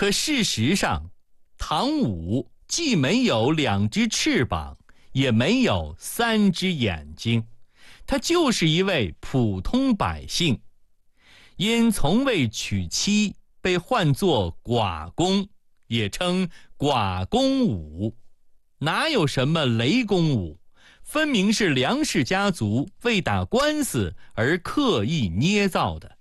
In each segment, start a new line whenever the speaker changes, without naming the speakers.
可事实上，唐武既没有2只翅膀，也没有3只眼睛，他就是一位普通百姓。因从未娶妻，被唤作寡公，也称寡公武。哪有什么雷公武，分明是梁氏家族为打官司而刻意捏造的。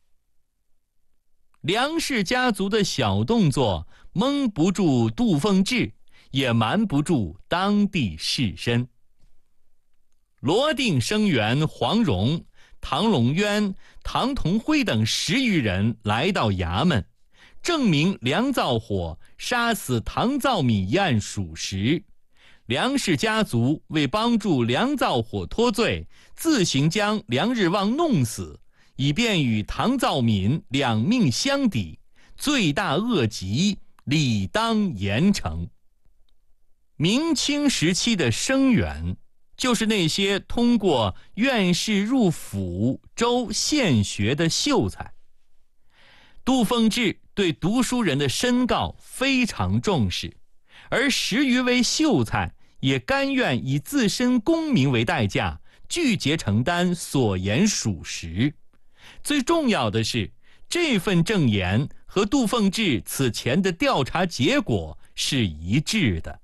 梁氏家族的小动作蒙不住杜凤至，也瞒不住当地士绅。罗定生员黄蓉、唐龙渊、唐同辉等10余人来到衙门，证明梁造火杀死唐造敏一案属实。梁氏家族为帮助梁造火脱罪，自行将梁日旺弄死，以便与唐造敏两命相抵，罪大恶极，理当严惩。明清时期的生员，就是那些通过院士入府、州、县学的秀才。杜凤至对读书人的申告非常重视，而10余位秀才也甘愿以自身功名为代价，拒绝承担所言属实。最重要的是，这份证言和杜凤至此前的调查结果是一致的。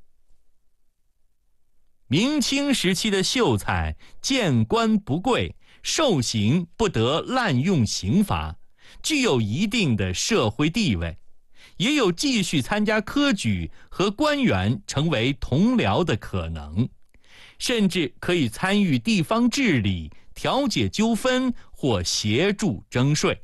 明清时期的秀才见官不贵，受刑不得滥用刑罚，具有一定的社会地位，也有继续参加科举和官员成为同僚的可能，甚至可以参与地方治理、调解纠纷或协助征税。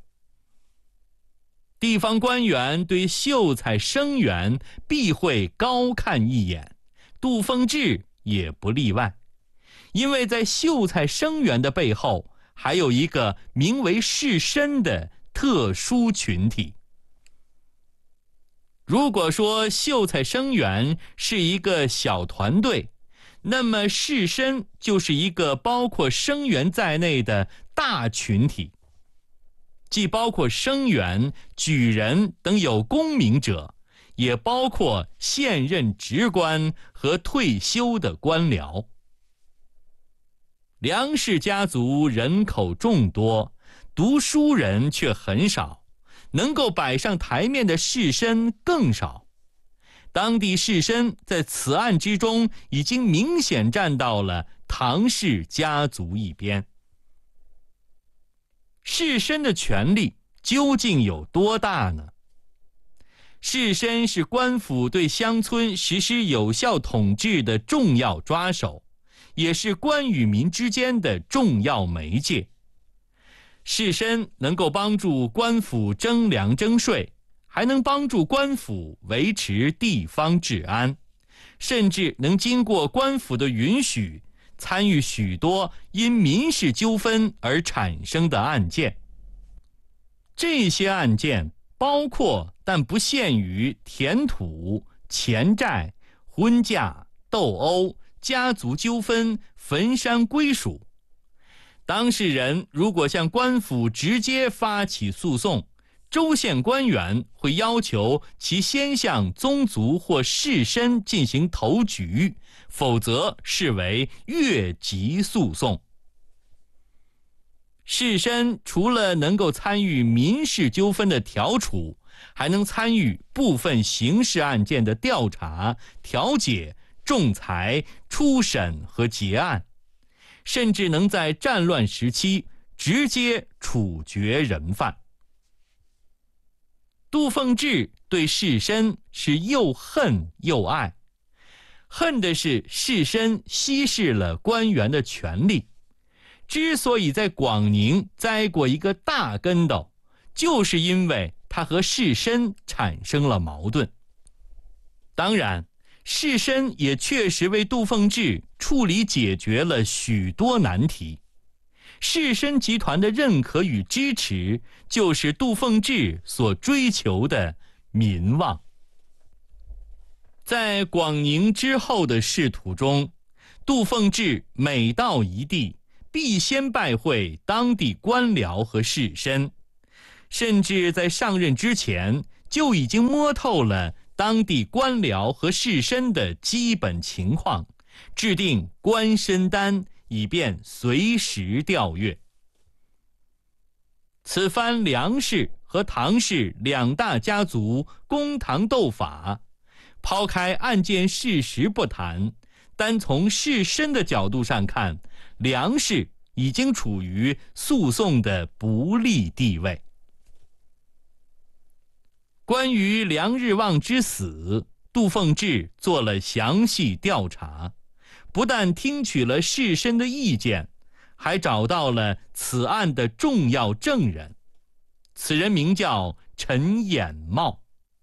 地方官员对秀才生员必会高看一眼，杜凤至也不例外，因为在秀才生员的背后，还有一个名为士绅的特殊群体。如果说秀才生员是一个小团队，那么士绅就是一个包括生员在内的大群体，既包括生员、举人等有功名者，也包括现任职官和退休的官僚。梁氏家族人口众多，读书人却很少，能够摆上台面的士绅更少。当地士绅在此案之中已经明显站到了唐氏家族一边。士绅的权力究竟有多大呢？士绅是官府对乡村实施有效统治的重要抓手，也是官与民之间的重要媒介。士绅能够帮助官府征粮征税，还能帮助官府维持地方治安，甚至能经过官府的允许，参与许多因民事纠纷而产生的案件。这些案件包括但不限于田土、钱债、婚嫁、斗殴、家族纠纷、坟山归属。当事人如果向官府直接发起诉讼，州县官员会要求其先向宗族或士绅进行投举，否则视为越级诉讼。士绅除了能够参与民事纠纷的调处，还能参与部分刑事案件的调查、调解、仲裁、初审和结案，甚至能在战乱时期直接处决人犯。杜凤至对士绅是又恨又爱，恨的是士绅稀释了官员的权利。之所以在广宁栽过一个大跟斗，就是因为他和士绅产生了矛盾。当然，士绅也确实为杜凤至处理解决了许多难题。士绅集团的认可与支持，就是杜凤至所追求的民望。在广宁之后的仕途中，杜凤至每到一地，必先拜会当地官僚和士绅，甚至在上任之前就已经摸透了当地官僚和士绅的基本情况，制定官绅单，以便随时调阅。此番梁氏和唐氏两大家族公堂斗法，抛开案件事实不谈，单从士绅的角度上看，梁氏已经处于诉讼的不利地位。关于梁日望之死，杜凤至做了详细调查，不但听取了士绅的意见，还找到了此案的重要证人。此人名叫陈衍茂。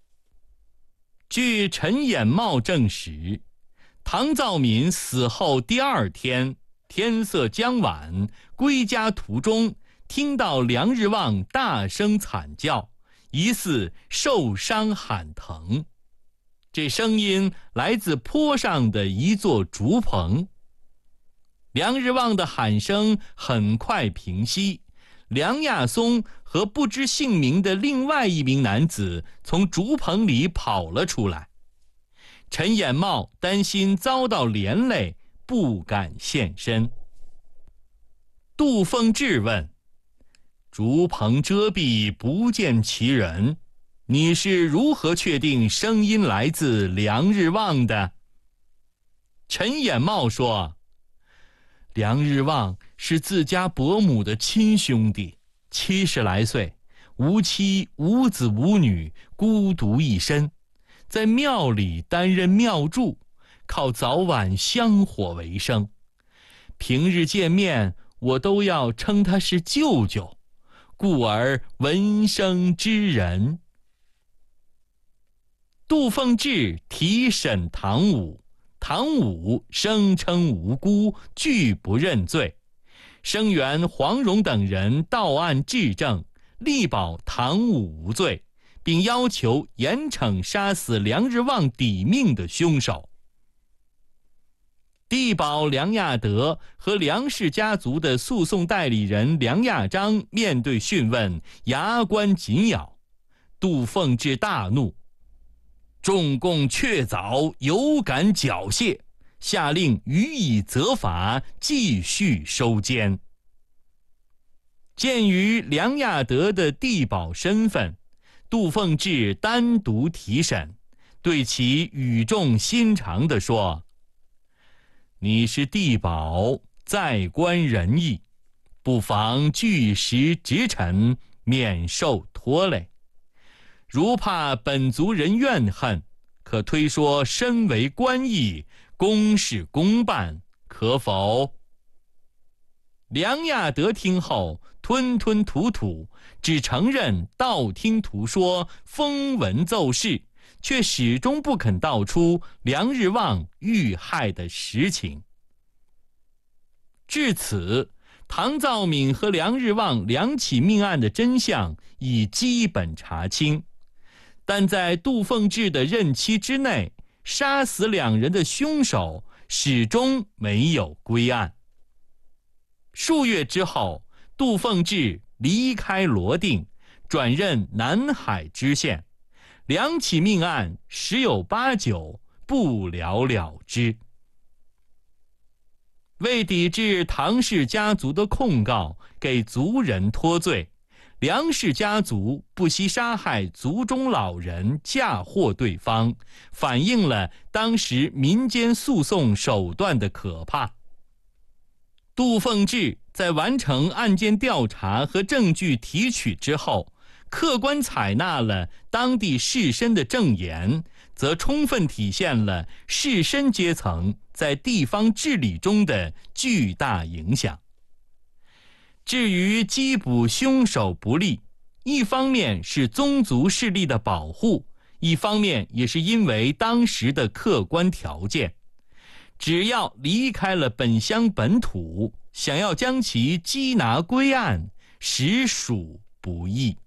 据陈衍茂证实，唐造民死后第二天，天色将晚，归家途中听到梁日望大声惨叫，疑似受伤喊疼。这声音来自坡上的一座竹棚。梁日望的喊声很快平息，梁亚松和不知姓名的另外一名男子从竹棚里跑了出来。陈衍茂担心遭到连累，不敢现身。杜凤至问：竹棚遮蔽，不见其人，你是如何确定声音来自梁日望的？陈衍茂说：梁日望是自家伯母的亲兄弟，70来岁，无妻无子无女，孤独一身，在庙里担任庙祝，靠早晚香火为生。平日见面，我都要称他是舅舅，故而闻声知人。杜凤至提审唐武，唐武声称无辜，拒不认罪。声援黄蓉等人到案质证，力保唐武无罪，并要求严惩杀死梁日望抵命的凶手。地保梁亚德和梁氏家族的诉讼代理人梁亚章面对讯问，牙关紧咬。杜凤至大怒，中共确凿，有敢缴械，下令予以责罚，继续收监。鉴于梁亚德的地保身份，杜凤至单独提审，对其语重心长地说：你是地保，在官仁义，不妨据实直陈，免受拖累。如怕本族人怨恨，可推说身为官役，公事公办，可否？梁亚德听后吞吞吐吐，只承认道听途说，风闻奏事，却始终不肯道出梁日望遇害的实情。至此，唐造敏和梁日望两起命案的真相已基本查清，但在杜凤至的任期之内，杀死两人的凶手始终没有归案。数月之后，杜凤至离开罗定，转任南海知县，两起命案十有八九不了了之。为抵制唐氏家族的控告，给族人脱罪，梁氏家族不惜杀害族中老人，嫁祸对方，反映了当时民间诉讼手段的可怕。杜凤至在完成案件调查和证据提取之后，客观采纳了当地士绅的证言，则充分体现了士绅阶层在地方治理中的巨大影响。至于缉捕凶手不力，一方面是宗族势力的保护，一方面也是因为当时的客观条件。只要离开了本乡本土，想要将其缉拿归案，实属不易。